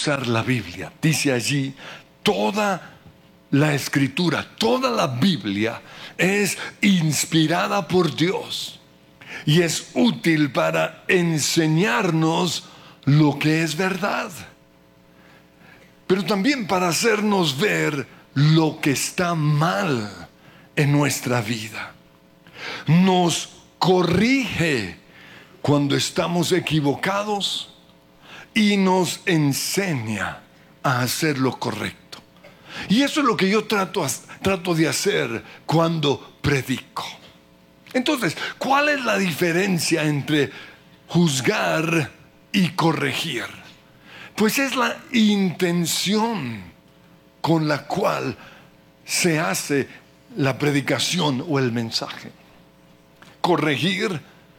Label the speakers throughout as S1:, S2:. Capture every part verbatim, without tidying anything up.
S1: usar la Biblia. Dice allí, toda la Escritura, toda la Biblia es inspirada por Dios y es útil para enseñarnos lo que es verdad, pero también para hacernos ver lo que está mal en nuestra vida. Nos corrige cuando estamos equivocados y nos enseña a hacer lo correcto. Y eso es lo que yo trato, trato de hacer cuando predico. Entonces, ¿cuál es la diferencia entre juzgar y corregir? Pues es la intención con la cual se hace la predicación o el mensaje. Corregir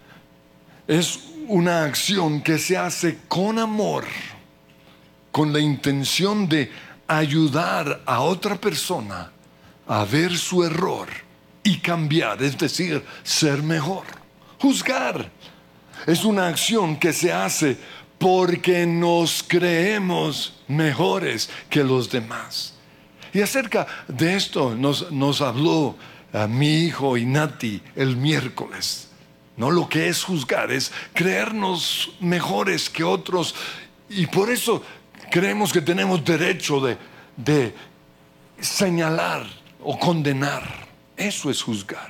S1: es una acción que se hace con amor, con la intención de ayudar a otra persona a ver su error y cambiar, es decir, ser mejor. Juzgar es una acción que se hace porque nos creemos mejores que los demás. Y acerca de esto nos, nos habló a mi hijo Inati el miércoles. No, lo que es juzgar es creernos mejores que otros, y por eso creemos que tenemos derecho de, de señalar o condenar. Eso es juzgar.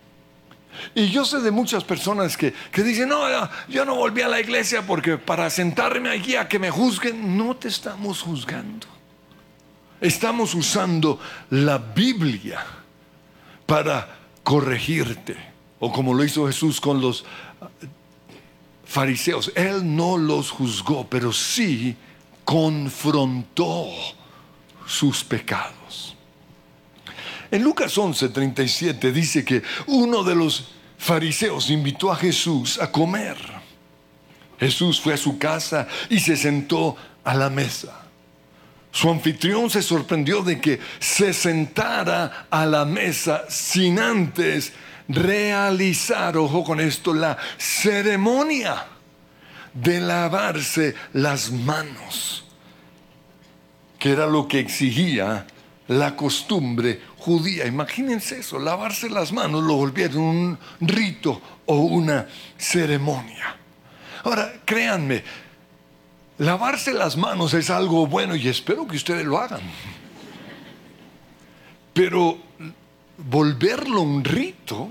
S1: Y yo sé de muchas personas que, que dicen, no, yo no volví a la iglesia porque para sentarme aquí a que me juzguen. No te estamos juzgando. Estamos usando la Biblia para corregirte. O como lo hizo Jesús con los fariseos. Él no los juzgó, pero sí confrontó sus pecados. En Lucas once, treinta y siete dice que uno de los fariseos invitó a Jesús a comer. Jesús fue a su casa y se sentó a la mesa. Su anfitrión se sorprendió de que se sentara a la mesa sin antes realizar, ojo con esto, la ceremonia de lavarse las manos, que era lo que exigía la costumbre judía. Imagínense eso, lavarse las manos lo volvieron un rito o una ceremonia. Ahora, créanme, lavarse las manos es algo bueno y espero que ustedes lo hagan. Pero volverlo un rito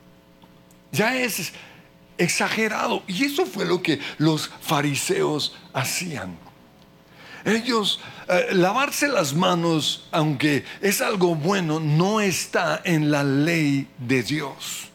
S1: ya es exagerado. Y eso fue lo que los fariseos hacían. Ellos, eh, lavarse las manos, aunque es algo bueno, no está en la ley de Dios.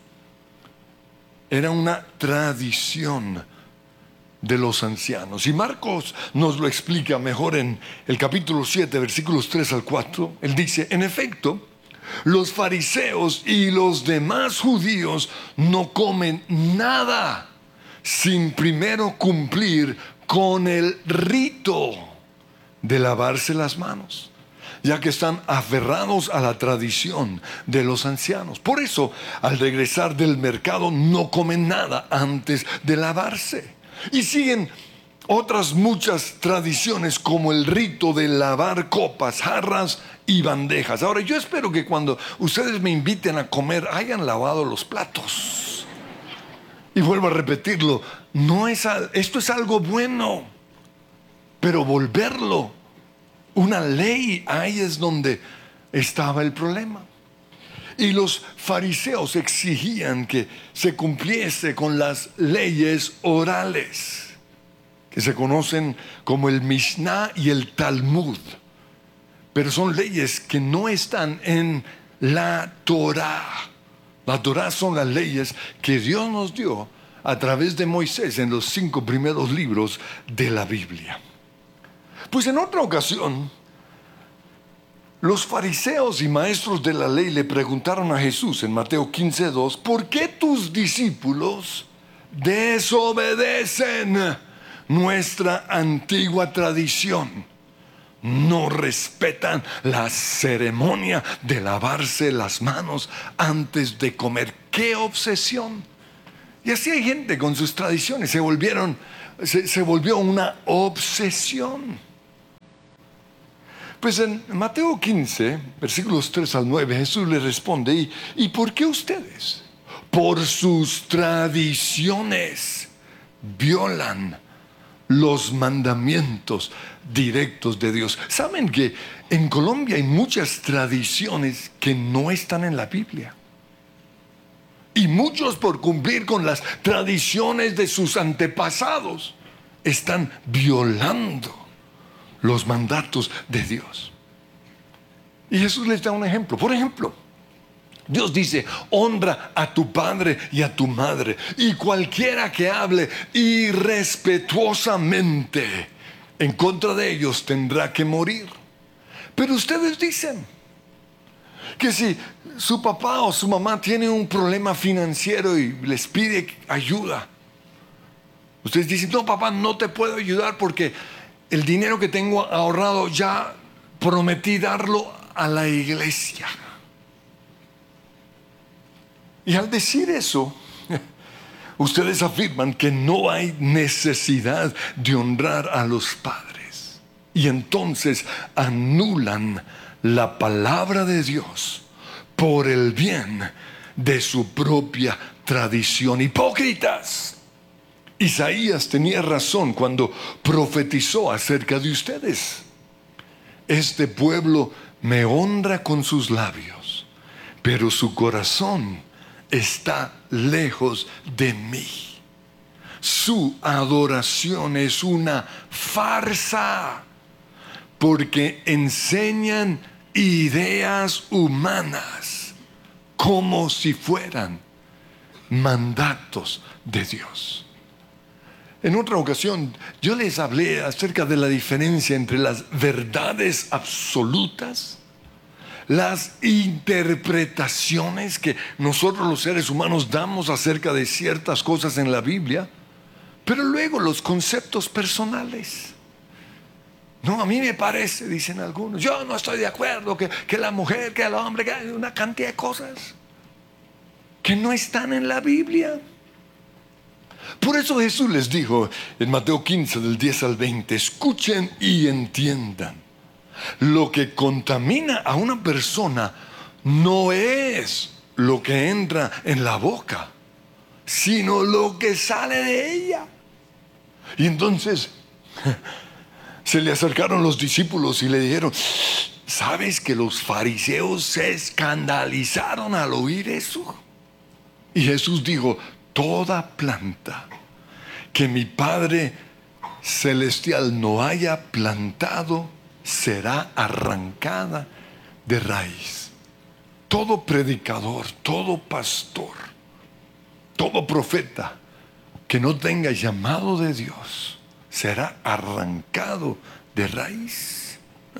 S1: Era una tradición de los ancianos. Y Marcos nos lo explica mejor en el capítulo siete, versículos tres al cuatro. Él dice, en efecto, los fariseos y los demás judíos no comen nada sin primero cumplir con el rito de lavarse las manos, ya que están aferrados a la tradición de los ancianos. Por eso, al regresar del mercado, no comen nada antes de lavarse. Y siguen otras muchas tradiciones, como el rito de lavar copas, jarras y bandejas. Ahora, yo espero que cuando ustedes me inviten a comer hayan lavado los platos. Y vuelvo a repetirlo, no es, esto es algo bueno, pero volverlo una ley, ahí es donde estaba el problema. Y los fariseos exigían que se cumpliese con las leyes orales, que se conocen como el Mishnah y el Talmud. Pero son leyes que no están en la Torá. La Torá son las leyes que Dios nos dio a través de Moisés en los cinco primeros libros de la Biblia. Pues en otra ocasión, los fariseos y maestros de la ley le preguntaron a Jesús en Mateo quince, dos, ¿por qué tus discípulos desobedecen nuestra antigua tradición? No respetan la ceremonia de lavarse las manos antes de comer. ¡Qué obsesión! Y así hay gente con sus tradiciones, se volvieron, se, se volvió una obsesión. Pues en Mateo quince, versículos tres al nueve, Jesús le responde, ¿y, ¿y por qué ustedes? Por sus tradiciones violan los mandamientos directos de Dios. ¿Saben que en Colombia hay muchas tradiciones que no están en la Biblia? Y muchos, por cumplir con las tradiciones de sus antepasados, están violando los mandatos de Dios. Y Jesús les da un ejemplo. Por ejemplo, Dios dice, honra a tu padre y a tu madre, y cualquiera que hable irrespetuosamente en contra de ellos tendrá que morir. Pero ustedes dicen que si su papá o su mamá tiene un problema financiero y les pide ayuda, ustedes dicen, no, papá, no te puedo ayudar porque el dinero que tengo ahorrado ya prometí darlo a la iglesia. Y al decir eso, ustedes afirman que no hay necesidad de honrar a los padres. Y entonces anulan la palabra de Dios por el bien de su propia tradición. Hipócritas. Isaías tenía razón cuando profetizó acerca de ustedes. Este pueblo me honra con sus labios, pero su corazón está lejos de mí. Su adoración es una farsa, porque enseñan ideas humanas como si fueran mandatos de Dios. En otra ocasión yo les hablé acerca de la diferencia entre las verdades absolutas, las interpretaciones que nosotros los seres humanos damos acerca de ciertas cosas en la Biblia, pero luego los conceptos personales. No, a mí me parece, dicen algunos, yo no estoy de acuerdo que, que la mujer, que el hombre, que hay una cantidad de cosas que no están en la Biblia. Por eso Jesús les dijo en Mateo quince del diez al veinte, escuchen y entiendan. Lo que contamina a una persona no es lo que entra en la boca, sino lo que sale de ella. Y entonces se le acercaron los discípulos y le dijeron, ¿sabes que los fariseos se escandalizaron al oír eso? Y Jesús dijo, toda planta que mi Padre Celestial no haya plantado será arrancada de raíz. Todo predicador, todo pastor, todo profeta que no tenga llamado de Dios será arrancado de raíz.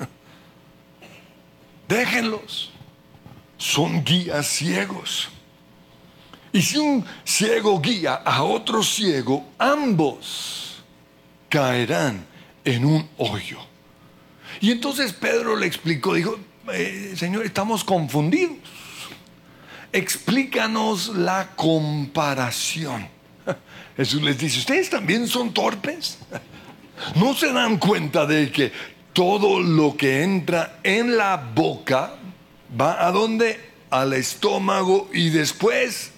S1: Déjenlos, son guías ciegos. Y si un ciego guía a otro ciego, ambos caerán en un hoyo. Y entonces Pedro le explicó, dijo, eh, Señor, estamos confundidos. Explícanos la comparación. Jesús les dice, ¿ustedes también son torpes? ¿No se dan cuenta de que todo lo que entra en la boca va a dónde? Al estómago y después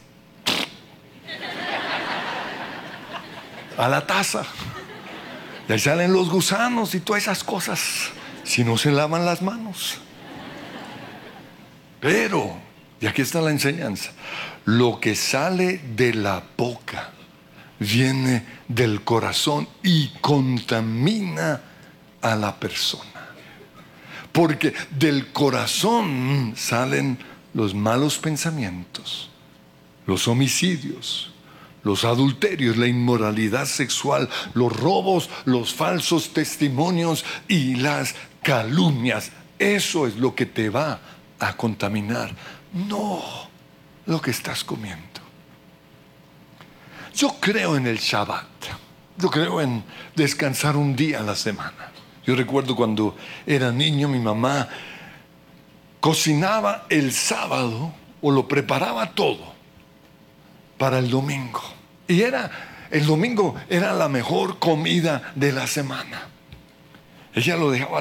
S1: a la taza? Y ahí salen los gusanos y todas esas cosas, si no se lavan las manos. Pero, y aquí está la enseñanza, lo que sale de la boca viene del corazón y contamina a la persona. Porque del corazón salen los malos pensamientos, los homicidios, los adulterios, la inmoralidad sexual, los robos, los falsos testimonios y las calumnias. Eso es lo que te va a contaminar, no lo que estás comiendo. Yo creo en el Shabbat. Yo creo en descansar un día a la semana. Yo recuerdo cuando era niño, mi mamá cocinaba el sábado o lo preparaba todo para el domingo. Y era, el domingo era la mejor comida de la semana. Ella lo dejaba